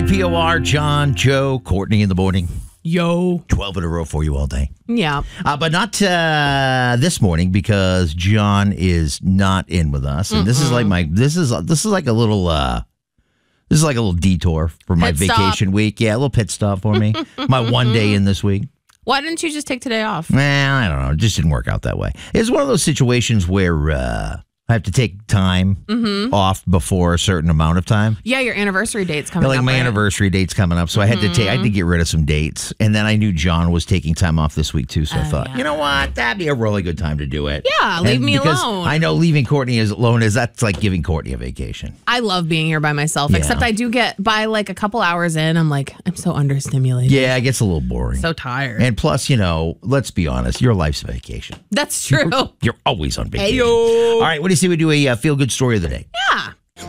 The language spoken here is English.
POR, John, Joe, Courtney in the morning. Yo. 12 in a row for you all day. Yeah. But not this morning because John is not in with us. And this is like this is like a little detour for my Pit stop. vacation week. Yeah, a little pit stop for me. My one day in this week. Why didn't you just take today off? Well, I don't know. It just didn't work out that way. It's one of those situations where I have to take time off before a certain amount of time. Yeah, your anniversary date's coming up. My right? anniversary date's coming up, so I had to get rid of some dates. And then I knew John was taking time off this week too, so I thought, you know what, that'd be a really good time to do it. Yeah, leave me because alone. I know leaving Courtney alone that's like giving Courtney a vacation. I love being here by myself, Yeah. except I do get by like a couple hours in, I'm like, I'm so understimulated. Yeah, it gets a little boring. So tired. And plus, let's be honest, your life's a vacation. That's true. You're always on vacation. Ayo. All right, what do you say we do a feel-good story of the day? Yeah.